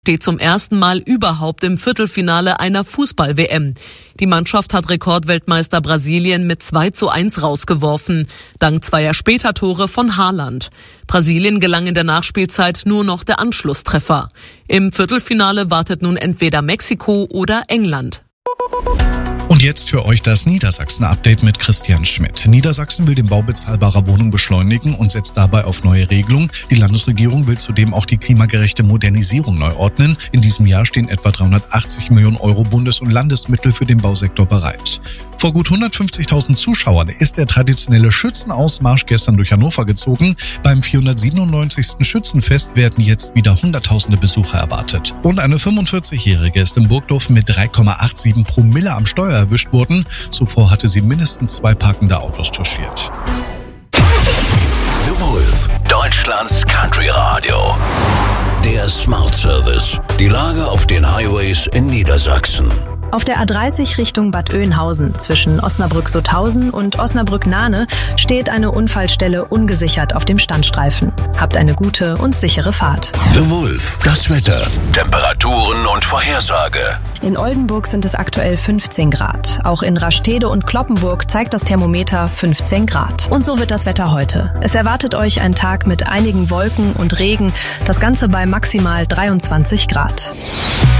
Steht zum ersten Mal überhaupt im Viertelfinale einer Fußball-WM. Die Mannschaft hat Rekordweltmeister Brasilien mit 2:1 rausgeworfen, dank zweier Spätertore von Haaland. Brasilien gelang in der Nachspielzeit nur noch der Anschlusstreffer. Im Viertelfinale wartet nun entweder Mexiko oder England. Und jetzt für euch das Niedersachsen-Update mit Christian Schmidt. Niedersachsen will den Bau bezahlbarer Wohnungen beschleunigen und setzt dabei auf neue Regelungen. Die Landesregierung will zudem auch die klimagerechte Modernisierung neu ordnen. In diesem Jahr stehen etwa 380 Millionen Euro Bundes- und Landesmittel für den Bausektor bereit. Vor gut 150.000 Zuschauern ist der traditionelle Schützenausmarsch gestern durch Hannover gezogen. Beim 497. Schützenfest werden jetzt wieder Hunderttausende Besucher erwartet. Und eine 45-Jährige ist in Burgdorf mit 3,87 Promille am Steuer erwischt worden. Zuvor hatte sie mindestens 2 parkende Autos touchiert. The Wolf, Deutschlands Country Radio. Der Smart Service. Die Lage auf den Highways in Niedersachsen. Auf der A30 Richtung Bad Oeynhausen zwischen Osnabrück-Sutthausen und Osnabrück-Nahne steht eine Unfallstelle ungesichert auf dem Standstreifen. Habt eine gute und sichere Fahrt. The Wolf, das Wetter, Temperaturen und Vorhersage. In Oldenburg sind es aktuell 15 Grad. Auch in Rastede und Cloppenburg zeigt das Thermometer 15 Grad. Und so wird das Wetter heute. Es erwartet euch ein Tag mit einigen Wolken und Regen. Das Ganze bei maximal 23 Grad.